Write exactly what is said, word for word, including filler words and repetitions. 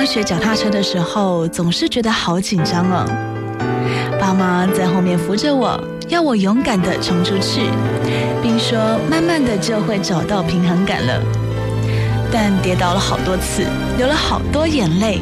刚学脚踏车的时候，总是觉得好紧张哦。爸妈在后面扶着我，要我勇敢地冲出去，并说慢慢的就会找到平衡感了。但跌倒了好多次，流了好多眼泪，